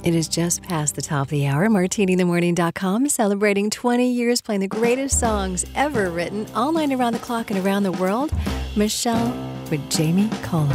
It is just past the top of the hour. MartiniTheMorning.com celebrating 20 years playing the greatest songs ever written all night around the clock and around the world. Michelle with Jamie Cullum.